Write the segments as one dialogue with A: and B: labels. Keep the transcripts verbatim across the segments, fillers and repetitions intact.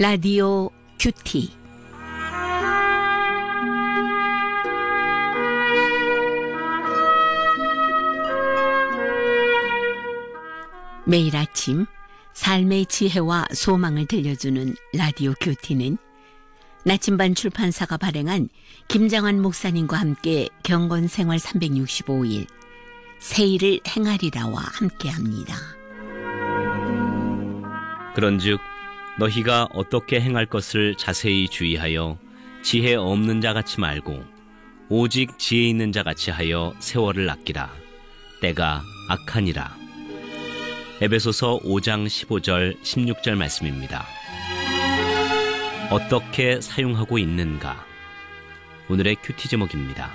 A: 라디오 큐티. 매일 아침 삶의 지혜와 소망을 들려주는 라디오 큐티는 나침반 출판사가 발행한 김장환 목사님과 함께 경건생활 삼백육십오 일 새 일을 행하리라와 함께합니다.
B: 그런즉 너희가 어떻게 행할 것을 자세히 주의하여 지혜 없는 자같이 말고 오직 지혜 있는 자같이 하여 세월을 아끼라. 때가 악하니라. 에베소서 오 장 십오 절 십육 절 말씀입니다. 어떻게 사용하고 있는가? 오늘의 큐티 제목입니다.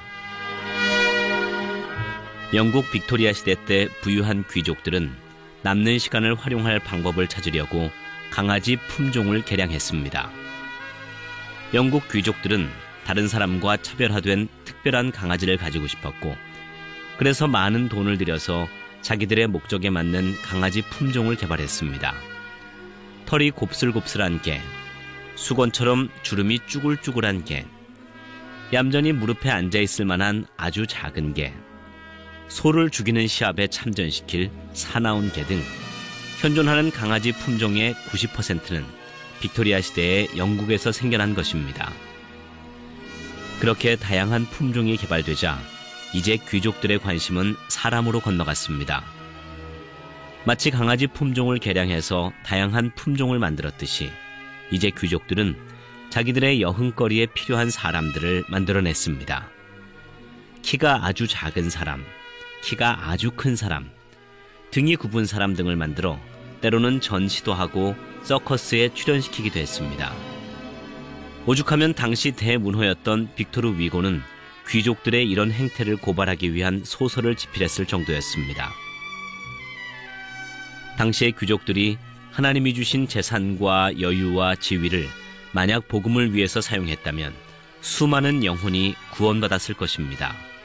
B: 영국 빅토리아 시대 때 부유한 귀족들은 남는 시간을 활용할 방법을 찾으려고 강아지 품종을 개량했습니다. 영국 귀족들은 다른 사람과 차별화된 특별한 강아지를 가지고 싶었고, 그래서 많은 돈을 들여서 자기들의 목적에 맞는 강아지 품종을 개발했습니다. 털이 곱슬곱슬한 개, 수건처럼 주름이 쭈글쭈글한 개, 얌전히 무릎에 앉아있을 만한 아주 작은 개, 소를 죽이는 시합에 참전시킬 사나운 개 등 현존하는 강아지 품종의 구십 퍼센트는 빅토리아 시대에 영국에서 생겨난 것입니다. 그렇게 다양한 품종이 개발되자 이제 귀족들의 관심은 사람으로 건너갔습니다. 마치 강아지 품종을 개량해서 다양한 품종을 만들었듯이 이제 귀족들은 자기들의 여흥거리에 필요한 사람들을 만들어냈습니다. 키가 아주 작은 사람, 키가 아주 큰 사람, 등이 굽은 사람 등을 만들어 때로는 전시도 하고 서커스에 출연시키기도 했습니다. 오죽하면 당시 대문호였던 빅토르 위고는 귀족들의 이런 행태를 고발하기 위한 소설을 집필했을 정도였습니다. 당시의 귀족들이 하나님이 주신 재산과 여유와 지위를 만약 복음을 위해서 사용했다면 수많은 영혼이 구원받았을 것입니다.